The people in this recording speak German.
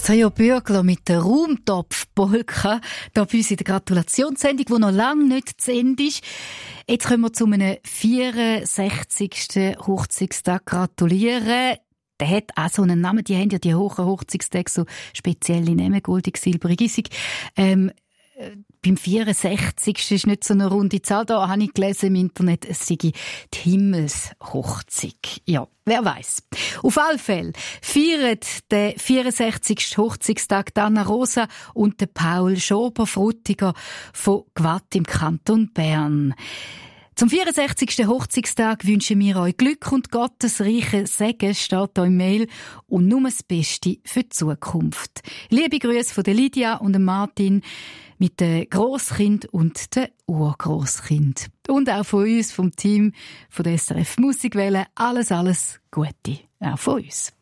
Das Trio Bürgler mit der Raumtopf-Polka, da bei uns in der Gratulationssendung, die noch lange nicht zu Ende ist. Jetzt können wir zu einem 64. Hochzeitstag gratulieren. Der hat auch so einen Namen, die haben ja die hohen Hochzeitstage, so spezielle Namen, goldig, silbrig, isig. Beim 64. ist nicht so eine runde Zahl. Da habe ich gelesen im Internet, es sei die Himmelshochzeit. Ja, wer weiß. Auf alle Fälle feiert der 64. Hochzeitstag Anna Rosa und der Paul Schober-Frutiger von Gwatt im Kanton Bern. Zum 64. Hochzeitstag wünschen wir euch Glück und gottesreichen Segen, steht hier im Mail, und nur das Beste für die Zukunft. Liebe Grüße von der Lydia und dem Martin mit den Grosskind und den Urgrosskind. Und auch von uns, vom Team von der SRF Musikwelle, alles Gute. Auch von uns.